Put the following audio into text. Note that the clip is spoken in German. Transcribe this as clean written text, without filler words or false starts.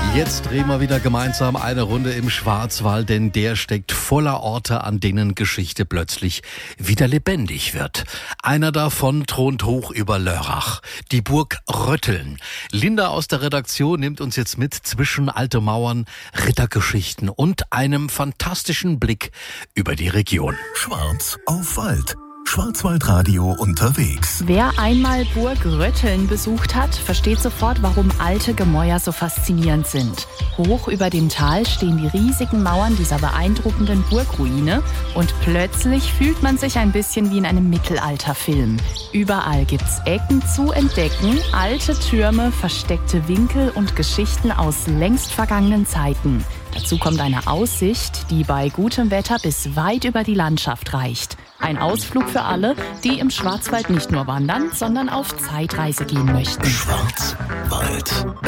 Jetzt drehen wir wieder gemeinsam eine Runde im Schwarzwald, denn der steckt voller Orte, an denen Geschichte plötzlich wieder lebendig wird. Einer davon thront hoch über Lörrach, die Burg Rötteln. Linda aus der Redaktion nimmt uns jetzt mit zwischen alte Mauern, Rittergeschichten und einem fantastischen Blick über die Region. Schwarz auf Wald. Schwarzwaldradio unterwegs. Wer einmal Burg Rötteln besucht hat, versteht sofort, warum alte Gemäuer so faszinierend sind. Hoch über dem Tal stehen die riesigen Mauern dieser beeindruckenden Burgruine und plötzlich fühlt man sich ein bisschen wie in einem Mittelalterfilm. Überall gibt's Ecken zu entdecken, alte Türme, versteckte Winkel und Geschichten aus längst vergangenen Zeiten. Dazu kommt eine Aussicht, die bei gutem Wetter bis weit über die Landschaft reicht. Ein Ausflug für alle, die im Schwarzwald nicht nur wandern, sondern auf Zeitreise gehen möchten. Schwarzwald